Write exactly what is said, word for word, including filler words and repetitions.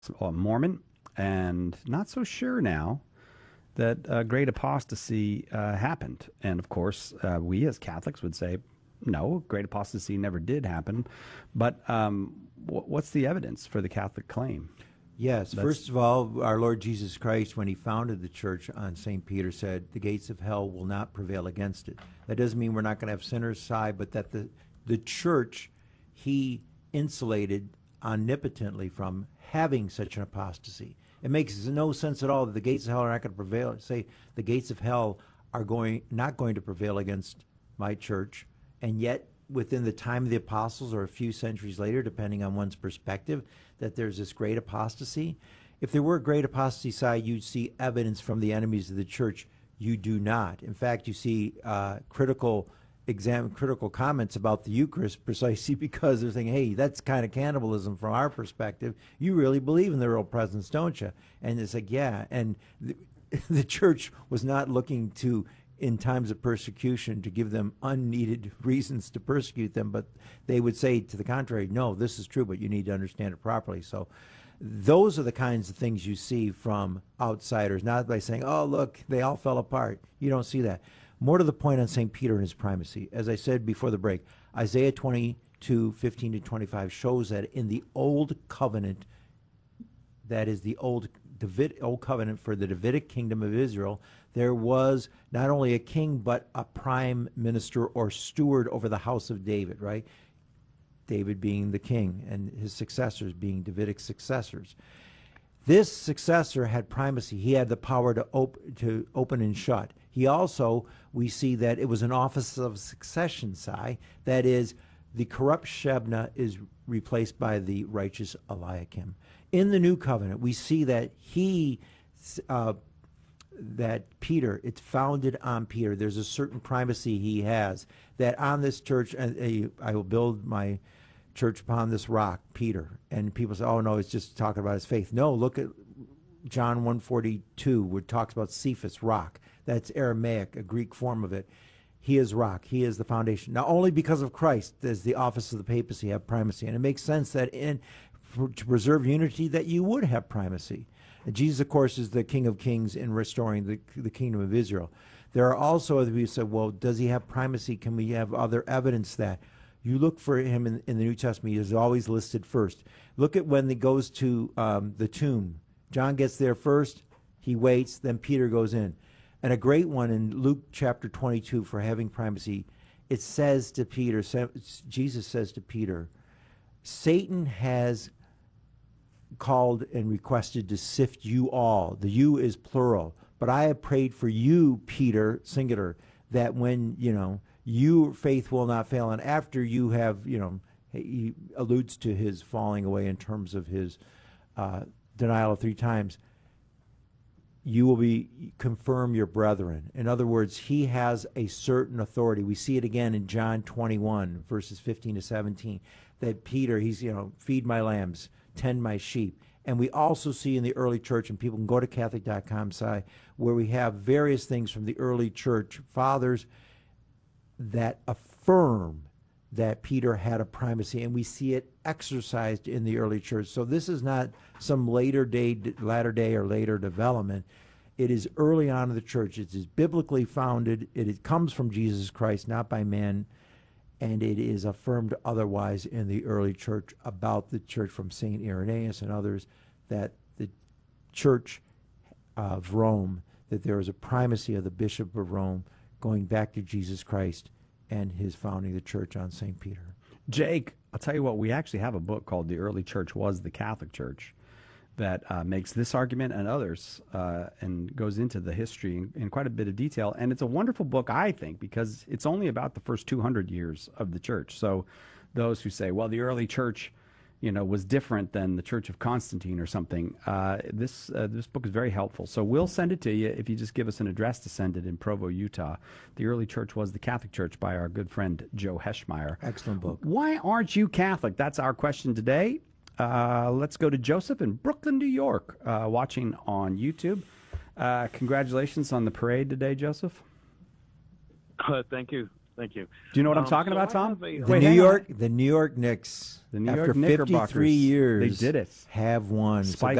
uh, Mormon, and not so sure now that uh, great apostasy uh, happened. And of course, uh, we as Catholics would say, no, great apostasy never did happen. But um, w- what's the evidence for the Catholic claim? Yes. That's, First of all, our Lord Jesus Christ, when he founded the church on Saint Peter, said, the gates of hell will not prevail against it. That doesn't mean we're not going to have sinners side, but that the, the church he insulated omnipotently from having such an apostasy. It makes no sense at all that the gates of hell are not going to prevail. Say the gates of hell are going not going to prevail against my church, and yet within the time of the apostles or a few centuries later, depending on one's perspective, that there's this great apostasy. If there were a great apostasy side, you'd see evidence from the enemies of the church. You do not. In fact, you see uh, critical exam critical comments about the Eucharist precisely because they're saying, hey, that's kind of cannibalism from our perspective. You really believe in the real presence, don't you? And it's like, yeah. And the, the church was not looking to, in times of persecution, to give them unneeded reasons to persecute them, but they would say to the contrary, no, this is true, but you need to understand it properly. So those are the kinds of things you see from outsiders, not by saying, oh, look, they all fell apart. You don't see that. More to the point on Saint Peter and his primacy. As I said before the break, Isaiah twenty-two, fifteen to twenty-five shows that in the Old Covenant, that is the Old David, Old Covenant for the Davidic kingdom of Israel, there was not only a king, but a prime minister or steward over the house of David, right? David being the king and his successors being Davidic successors. This successor had primacy. He had the power to, op- to open and shut. He also, we see that it was an office of succession, Sai. That is, the corrupt Shebna is replaced by the righteous Eliakim. In the New Covenant, we see that he, uh, that Peter, it's founded on Peter. There's a certain primacy he has, that on this church, and I will build my church upon this rock, Peter. And people say, oh, no, it's just talking about his faith. No, look at John one forty-two, where it talks about Cephas, rock. That's Aramaic, a Greek form of it. He is rock. He is the foundation. Now, only because of Christ does the office of the papacy have primacy. And it makes sense that in for, to preserve unity, that you would have primacy. And Jesus, of course, is the King of Kings in restoring the, the kingdom of Israel. There are also other people who say, well, does he have primacy? Can we have other evidence that? You look for him in, in the New Testament, he is always listed first. Look at when he goes to um, the tomb. John gets there first, he waits, then Peter goes in. And a great one in Luke chapter twenty-two for having primacy, it says to Peter, Jesus says to Peter, Satan has called and requested to sift you all. The you is plural. But I have prayed for you, Peter, singular, that when, you know, your faith will not fail. And after you have, you know, he alludes to his falling away in terms of his uh, denial of three times, you will be confirm your brethren. In other words, he has a certain authority. We see it again in John twenty-one, verses fifteen to seventeen, that Peter, he's, you know, feed my lambs, tend my sheep. And we also see in the early church, and people can go to Catholic dot com, Sai, where we have various things from the early church fathers that affirm that Peter had a primacy, and we see it exercised in the early church. So this is not some later day, latter day or later development. It is early on in the church. It is biblically founded. It, it comes from Jesus Christ, not by man, and it is affirmed otherwise in the early church about the church from Saint Irenaeus and others, that the church of Rome, that there is a primacy of the Bishop of Rome going back to Jesus Christ and his founding the church on Saint Peter. Jake, I'll tell you what, we actually have a book called The Early Church Was the Catholic Church that uh, makes this argument and others uh, and goes into the history in, in quite a bit of detail. And it's a wonderful book, I think, because it's only about the first two hundred years of the church. So those who say, well, the early church, you know, was different than the Church of Constantine or something, uh, this uh, this book is very helpful. So we'll send it to you if you just give us an address to send it in Provo, Utah. The Early Church Was the Catholic Church by our good friend Joe Heschmeyer. Excellent book. Why aren't you Catholic? That's our question today. Uh, let's go to Joseph in Brooklyn, New York, uh, watching on YouTube. Uh, congratulations on the parade today, Joseph. Uh, thank you. Thank you. Do you know what I'm Um, talking so about, I Tom? have a- The Wait, New hang on. York, the New York Knicks, The New after York Knickerbockers, fifty-three years, they did it. have won. So Spike